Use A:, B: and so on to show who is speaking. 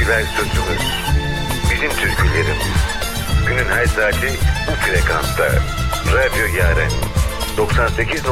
A: türküler sözümüz. Bizim türkülerimiz. Günün her saati bu frekansta. Radyo Yaren 98.